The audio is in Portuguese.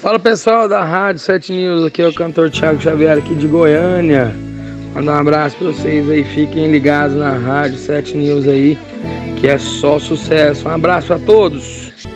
Fala pessoal da Rádio 7 News, aqui é o cantor Thiago Xavier aqui de Goiânia. Manda um abraço pra vocês aí, fiquem ligados na Rádio 7 News aí, que é só sucesso. Um abraço a todos.